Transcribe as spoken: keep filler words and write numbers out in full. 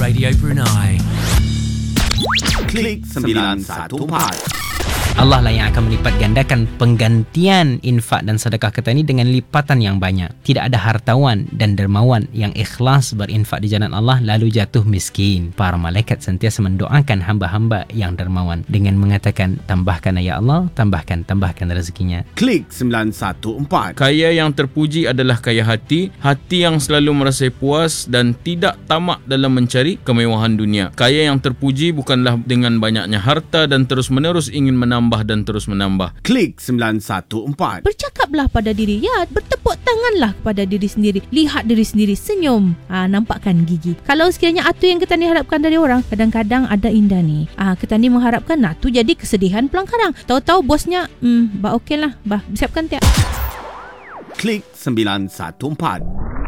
Radio Brunei. Klik sembilan satu empat. Allah lah yang akan melipat gandakan penggantian infak dan sedekah kita ini dengan lipatan yang banyak. Tidak ada hartawan dan dermawan yang ikhlas berinfak di jalan Allah lalu jatuh miskin. Para malaikat sentiasa mendoakan hamba-hamba yang dermawan dengan mengatakan, tambahkan ya Allah, tambahkan, tambahkan rezekinya. Klik sembilan satu empat. Kaya yang terpuji adalah kaya hati, hati yang selalu merasa puas dan tidak tamak dalam mencari kemewahan dunia. Kaya yang terpuji bukanlah dengan banyaknya harta dan terus-menerus ingin menambah dan terus menambah. Klik sembilan satu empat. Bercakaplah pada diri, ya, bertepuk tanganlah kepada diri sendiri. Lihat diri sendiri, senyum. Ah, nampakkan gigi. Kalau sekiranya itu yang kita ni harapkan dari orang, kadang-kadang ada indah ni. Ah, kita ni mengharapkan nah tu jadi kesedihan pelangkarang. Tahu-tahu bosnya, hmm, bah okey lah, bah siapkan tiap. Klik sembilan satu empat.